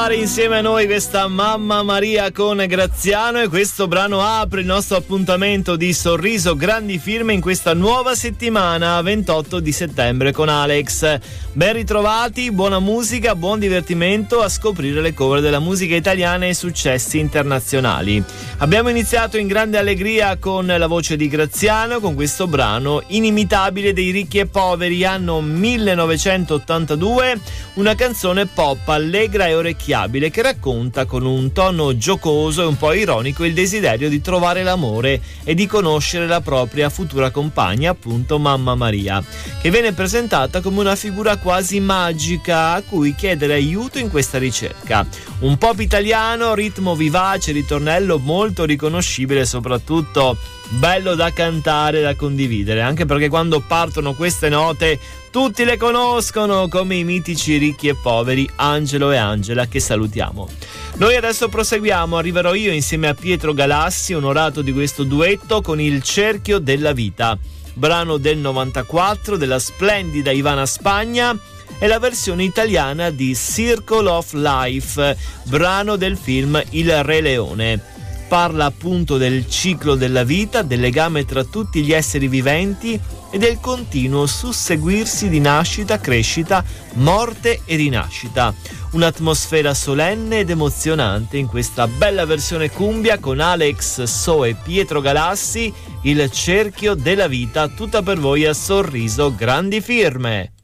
Insieme a noi questa Mamma Maria con Graziano, e questo brano apre il nostro appuntamento di Sorriso Grandi Firme in questa nuova settimana 28 di settembre con Alex. Ben ritrovati, buona musica, buon divertimento a scoprire le cover della musica italiana e i successi internazionali. Abbiamo iniziato in grande allegria con la voce di Graziano con questo brano Inimitabile dei Ricchi e Poveri, anno 1982, una canzone pop allegra e orecchiabile che racconta con un tono giocoso e un po' ironico il desiderio di trovare l'amore e di conoscere la propria futura compagna, appunto Mamma Maria, che viene presentata come una figura quasi magica a cui chiedere aiuto in questa ricerca. Un pop italiano, ritmo vivace, ritornello molto riconoscibile, soprattutto bello da cantare e da condividere, anche perché quando partono queste note tutti le conoscono come i mitici Ricchi e Poveri, Angelo e Angela, che salutiamo. Noi adesso proseguiamo, arriverò io insieme a Pietro Galassi, onorato di questo duetto, con Il Cerchio della Vita, brano del 94 della splendida Ivana Spagna, e la versione italiana di Circle of Life, brano del film Il Re Leone. Parla appunto del ciclo della vita, del legame tra tutti gli esseri viventi e del continuo susseguirsi di nascita, crescita, morte e rinascita. Un'atmosfera solenne ed emozionante in questa bella versione cumbia con Alex So e Pietro Galassi, Il Cerchio della Vita, tutta per voi a Sorriso Grandi Firme.